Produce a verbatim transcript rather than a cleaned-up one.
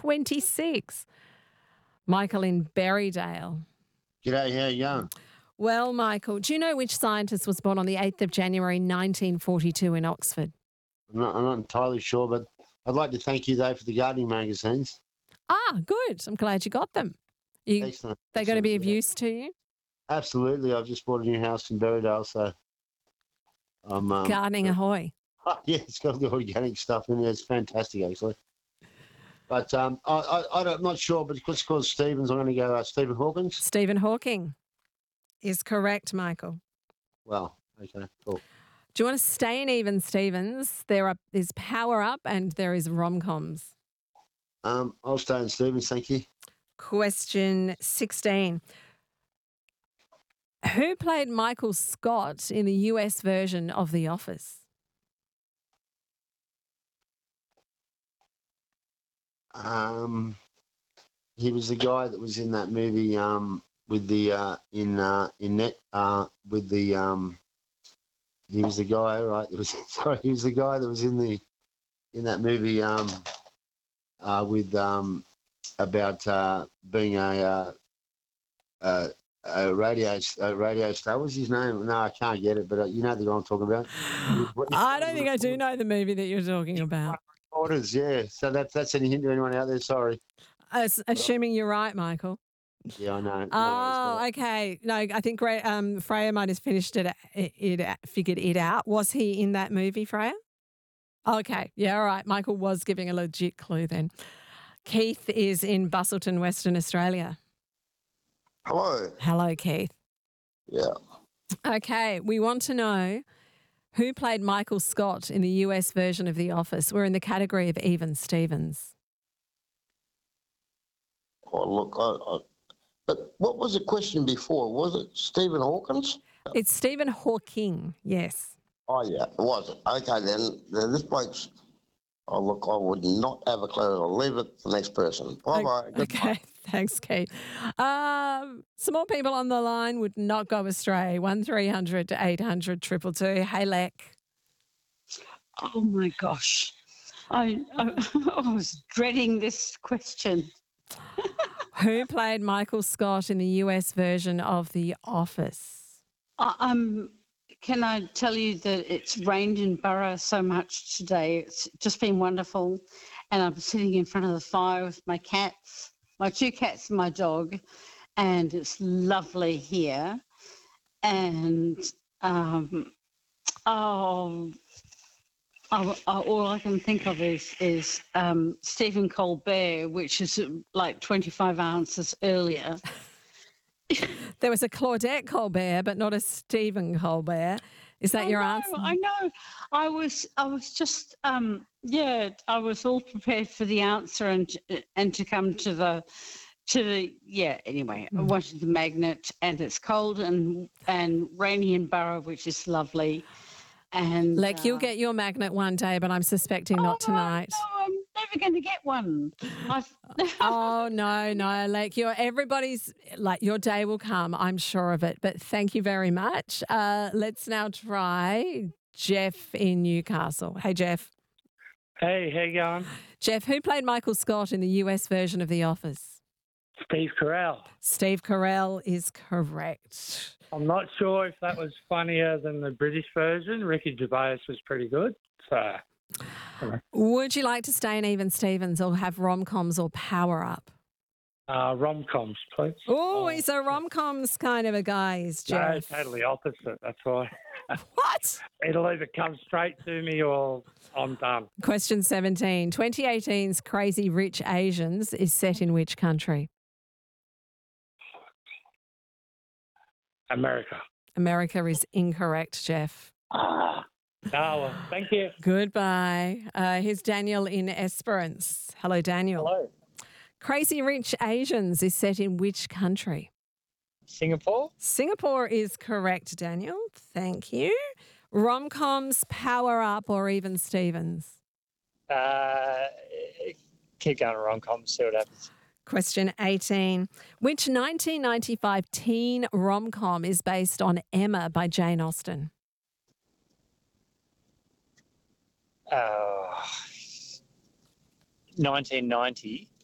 twenty-six. Michael in Berrydale. G'day, how you going? Well, Michael, do you know which scientist was born on the eighth of January nineteen forty-two in Oxford? I'm not, I'm not entirely sure, but I'd like to thank you, though, for the gardening magazines. Ah, good. I'm glad you got them. You, Excellent. they're going to be of yeah. use to you? Absolutely. I've just bought a new house in Berrydale, so I'm... Um, Gardening ahoy. yeah, it's got the organic stuff in there. It's fantastic, actually. But um, I, I, I don't, I'm not sure, but because it's called Stevens, I'm going to go uh, Stephen Hawkins. Stephen Hawking is correct, Michael. Well, okay, cool. Do you want to stay in even Stevens? There are, is Power Up and there is rom-coms. Um, I'll stay in Stevens, thank you. Question sixteen. Who played Michael Scott in the U S version of The Office? Um, he was the guy that was in that movie um, with the uh, in uh, in net uh, with the um, he was the guy right. That was sorry, he was the guy that was in the in that movie um, uh, with um, about uh, being a, uh, a a radio a radio star. What's his name? No, I can't get it, but uh, you know the guy I'm talking about. I don't think I do know the movie that you're talking about. Orders, yeah. So that's that's any hint to anyone out there? Sorry. As, assuming you're right, Michael. Yeah, I know. No Oh, worries, okay. No, I think Gra- um, Freya might have finished it, it, it, figured it out. Was he in that movie, Freya? Okay. Yeah, all right. Michael was giving a legit clue then. Keith is in Busselton, Western Australia. Hello. Hello, Keith. Yeah. Okay. We want to know who played Michael Scott in the U S version of The Office. We're in the category of even Stevens. Oh, look, I, I, but what was the question before? Was it Stephen Hawkins? It's Stephen Hawking, yes. Oh, yeah, it was. Okay, then, then this bloke's... Oh, look, I would not have a clue. I'll leave it to the next person. Bye-bye. Okay, thanks, Kate. Um, some more people on the line would not go astray. one three hundred to eight hundred two two two. Hey, Lek. Oh, my gosh. I, I, I was dreading this question. Who played Michael Scott in the U S version of The Office? I, um, can I tell you that it's rained in Burra so much today? It's just been wonderful. And I'm sitting in front of the fire with my cats, my two cats and my dog, and it's lovely here. And, um, oh, I, I, all I can think of is is um, Stephen Colbert, which is like twenty-five ounces earlier. There was a Claudette Colbert, but not a Stephen Colbert. Is that I your know, answer? I know. I was I was just um, yeah. I was all prepared for the answer and and to come to the to the yeah. Anyway, I wanted the magnet, and it's cold and and rainy in Burra, which is lovely. And Like, uh, you'll get your magnet one day, but I'm suspecting oh, not tonight. No, I'm never going to get one. Oh, no, no. Like, your everybody's, like, your day will come. I'm sure of it. But thank you very much. Uh, let's now try Jeff in Newcastle. Hey, Jeff. Hey, how you going? Jeff, who played Michael Scott in the U S version of The Office? Steve Carell. Steve Carell is correct. I'm not sure if that was funnier than the British version. Ricky Gervais was pretty good. So, Would you like to stay in Even Stevens or have rom-coms or Power Up? uh, rom-coms, please. Oh, he's a rom-coms kind of a guy, is No, Jeff. totally opposite. That's why. What? It'll either come straight to me or I'm done. Question seventeen. twenty eighteen's Crazy Rich Asians is set in which country? America. America is incorrect, Jeff. Ah. Oh, well, thank you. Goodbye. Uh, here's Daniel in Esperance. Hello, Daniel. Hello. Crazy Rich Asians is set in which country? Singapore? Singapore is correct, Daniel. Thank you. Rom-coms, Power Up, or Even Stevens? Uh, keep going rom-com, see what happens. Question eighteen. Which nineteen ninety-five teen rom-com is based on Emma by Jane Austen? Uh, nineteen ninety.